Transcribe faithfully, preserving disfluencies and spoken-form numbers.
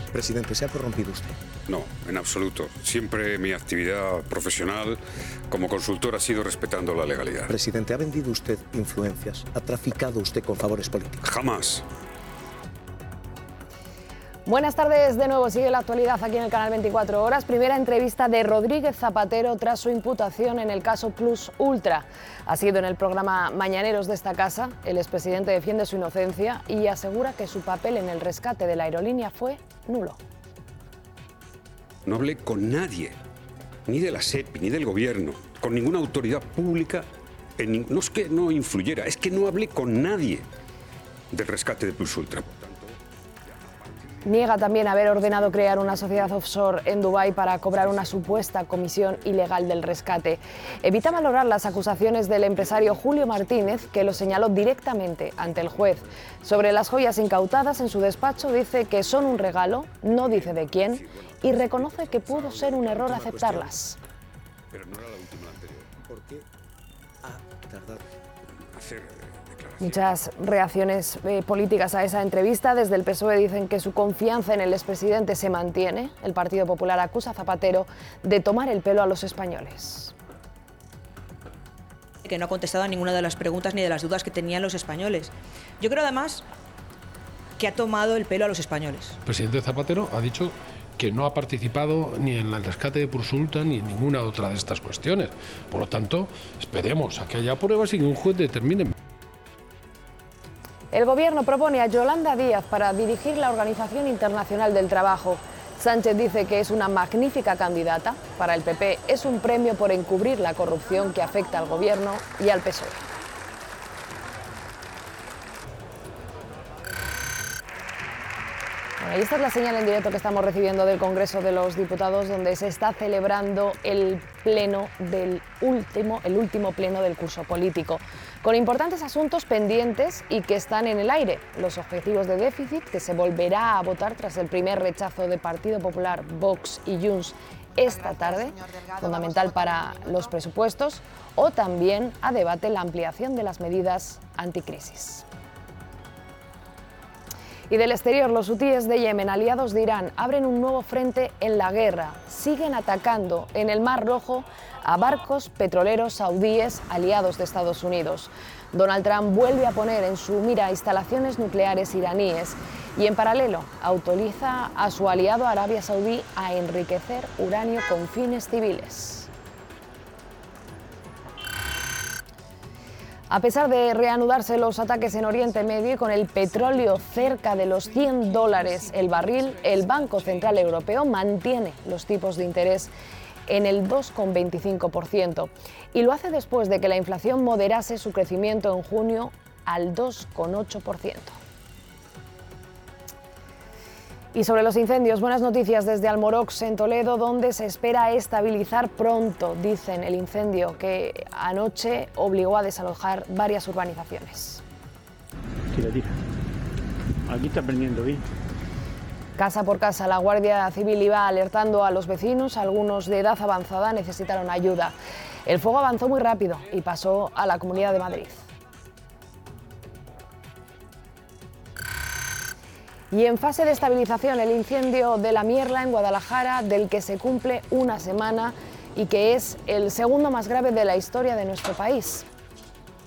Presidente, ¿se ha corrompido usted? No, en absoluto. Siempre mi actividad profesional como consultor ha sido respetando la legalidad. Presidente, ¿ha vendido usted influencias? ¿Ha traficado usted con favores políticos? Jamás. Buenas tardes de nuevo, sigue la actualidad aquí en el canal veinticuatro horas. Primera entrevista de Rodríguez Zapatero tras su imputación en el caso Plus Ultra. Ha sido en el programa Mañaneros de esta casa. El expresidente defiende su inocencia y asegura que su papel en el rescate de la aerolínea fue nulo. No hablé con nadie, ni de la SEPI, ni del gobierno, con ninguna autoridad pública. En, no es que no influyera, es que no hablé con nadie del rescate de Plus Ultra. Niega también haber ordenado crear una sociedad offshore en Dubái para cobrar una supuesta comisión ilegal del rescate. Evita valorar las acusaciones del empresario Julio Martínez, que lo señaló directamente ante el juez. Sobre las joyas incautadas en su despacho dice que son un regalo, no dice de quién, y reconoce que pudo ser un error aceptarlas. Pero no era la última anterior. ¿Por qué ha tardado? Hacer Muchas reacciones eh, políticas a esa entrevista. Desde el P S O E dicen que su confianza en el expresidente se mantiene. El Partido Popular acusa a Zapatero de tomar el pelo a los españoles. Que no ha contestado a ninguna de las preguntas ni de las dudas que tenían los españoles. Yo creo además que ha tomado el pelo a los españoles. El presidente Zapatero ha dicho que no ha participado ni en el rescate de Plus Ultra ni en ninguna otra de estas cuestiones. Por lo tanto, esperemos a que haya pruebas y que un juez determine. El Gobierno propone a Yolanda Díaz para dirigir la Organización Internacional del Trabajo. Sánchez dice que es una magnífica candidata. Para el P P es un premio por encubrir la corrupción que afecta al Gobierno y al P S O E. Bueno, y esta es la señal en directo que estamos recibiendo del Congreso de los Diputados, donde se está celebrando el pleno del último, el último pleno del curso político, con importantes asuntos pendientes y que están en el aire. Los objetivos de déficit, que se volverá a votar tras el primer rechazo de Partido Popular, Vox y Junts esta tarde, fundamental para los presupuestos, o también a debate la ampliación de las medidas anticrisis. Y del exterior, los hutíes de Yemen, aliados de Irán, abren un nuevo frente en la guerra. Siguen atacando en el Mar Rojo a barcos petroleros saudíes aliados de Estados Unidos. Donald Trump vuelve a poner en su mira instalaciones nucleares iraníes y, en paralelo, autoriza a su aliado Arabia Saudí a enriquecer uranio con fines civiles. A pesar de reanudarse los ataques en Oriente Medio y con el petróleo cerca de los cien dólares el barril, el Banco Central Europeo mantiene los tipos de interés en el dos coma veinticinco por ciento y lo hace después de que la inflación moderase su crecimiento en junio al dos coma ocho por ciento. Y sobre los incendios, buenas noticias desde Almorox, en Toledo, donde se espera estabilizar pronto, dicen, el incendio que anoche obligó a desalojar varias urbanizaciones. Tira, tira. Aquí está prendiendo bien. Casa por casa, la Guardia Civil iba alertando a los vecinos. Algunos de edad avanzada necesitaron ayuda. El fuego avanzó muy rápido y pasó a la Comunidad de Madrid. Y en fase de estabilización el incendio de La Mierla en Guadalajara, del que se cumple una semana y que es el segundo más grave de la historia de nuestro país.